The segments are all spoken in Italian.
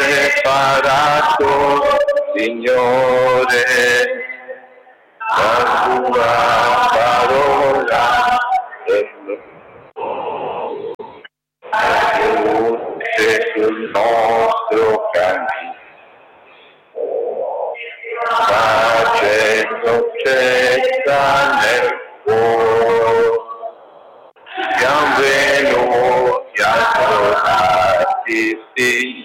preparato, Signore, la tua parola è luce sul nostro cammino, facendo cessa nel cuore. Siamo venuti adorarti, sì.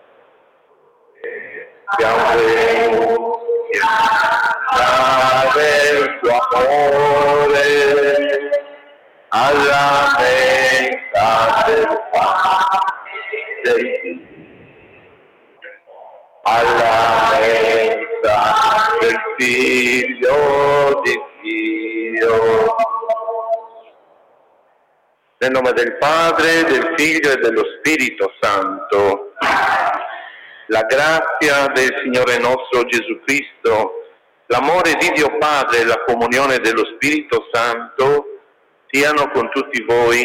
Siamo venuti a dare il tuo amore alla messa del Padre, alla messa del Figlio di Dio. Nel nome del Padre, del Figlio e dello Spirito Santo. La grazia del Signore nostro Gesù Cristo, l'amore di Dio Padre e la comunione dello Spirito Santo siano con tutti voi.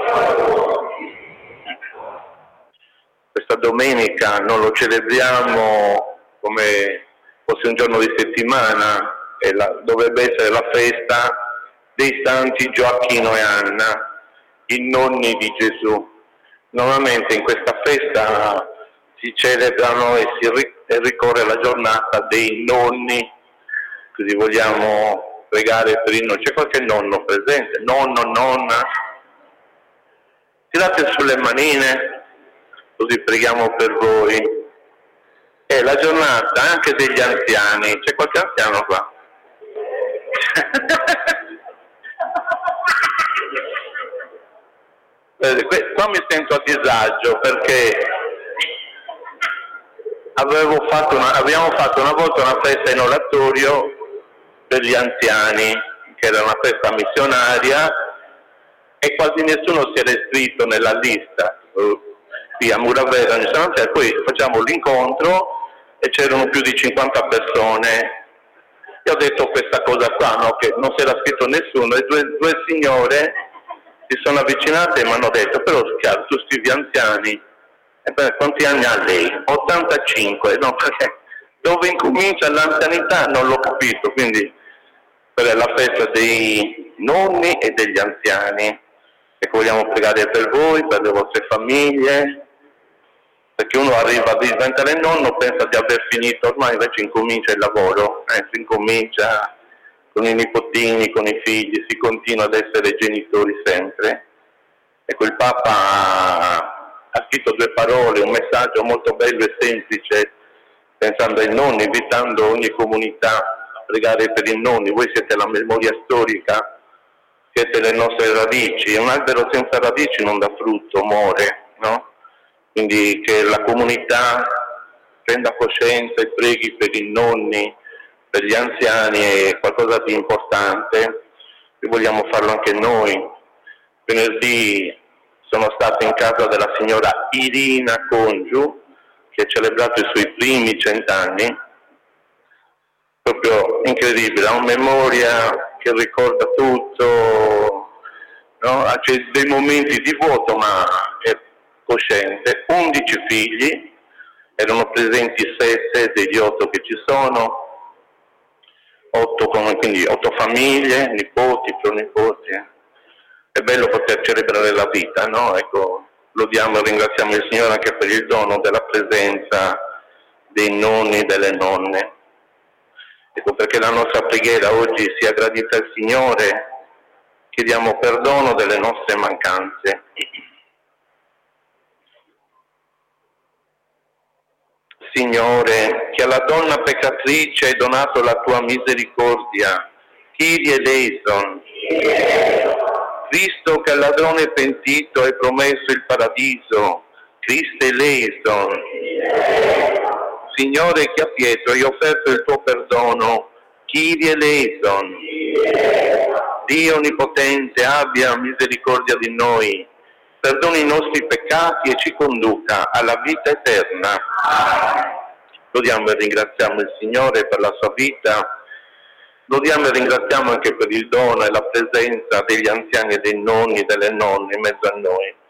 Questa domenica non lo celebriamo come fosse un giorno di settimana, dovrebbe essere la festa dei santi Gioacchino e Anna, i nonni di Gesù. Normalmente in questa festa si celebrano e ricorre la giornata dei nonni, così vogliamo pregare per i nonni. C'è qualche nonno presente? Nonno, nonna? Tirate sulle manine, così preghiamo per voi. È la giornata anche degli anziani. C'è qualche anziano qua? Qua mi sento a disagio perché abbiamo fatto una volta una festa in oratorio per gli anziani, che era una festa missionaria, e quasi nessuno si era iscritto nella lista. Qui a Muravera, poi facciamo l'incontro e c'erano più di 50 persone. Io ho detto questa cosa qua, no? Che non si era scritto nessuno, e due signore si sono avvicinate e mi hanno detto: però chiaro, tu scrivi anziani. E quanti anni ha lei? 85, no? Perché dove incomincia l'anzianità non l'ho capito, quindi per la festa dei nonni e degli anziani. Ecco, vogliamo pregare per voi, per le vostre famiglie, perché uno arriva a diventare nonno, pensa di aver finito, ormai invece incomincia il lavoro, si incomincia con i nipotini, con i figli, si continua ad essere genitori sempre. Ecco, il Papa ha scritto 2 parole, un messaggio molto bello e semplice, pensando ai nonni, invitando ogni comunità a pregare per i nonni. Voi siete la memoria storica, siete le nostre radici. Un albero senza radici non dà frutto, muore, no? Quindi che la comunità prenda coscienza e preghi per i nonni, per gli anziani, è qualcosa di importante e vogliamo farlo anche noi. Venerdì sono stato in casa della signora Irina Congiu, che ha celebrato i suoi primi 100 anni, proprio incredibile, ha una memoria che ricorda tutto, no? C'è dei momenti di vuoto ma è cosciente. 11 figli, erano presenti 7 degli 8 che ci sono, 8 famiglie, nipoti, pronipoti. È bello poter celebrare la vita, no? Ecco, lodiamo e ringraziamo il Signore anche per il dono della presenza dei nonni e delle nonne. Ecco, perché la nostra preghiera oggi sia gradita al Signore, chiediamo perdono delle nostre mancanze. Signore, che alla donna peccatrice hai donato la tua misericordia, Kyrie eleison. Cristo, che al ladrone pentito hai promesso il paradiso, Christe eleison. Signore, che a Pietro hai offerto il tuo perdono, Kyrie eleison. Dio onnipotente, abbia misericordia di noi, perdoni i nostri peccati e ci conduca alla vita eterna. Lodiamo e ringraziamo il Signore per la sua vita. Lodiamo e ringraziamo anche per il dono e la presenza degli anziani e dei nonni e delle nonne in mezzo a noi.